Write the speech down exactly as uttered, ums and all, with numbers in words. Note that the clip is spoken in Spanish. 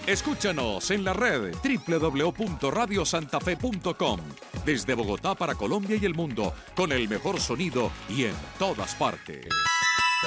Escúchanos en la red doble u doble u doble u punto radio santa fe punto com. Desde Bogotá para Colombia y el mundo, con el mejor sonido y en todas partes.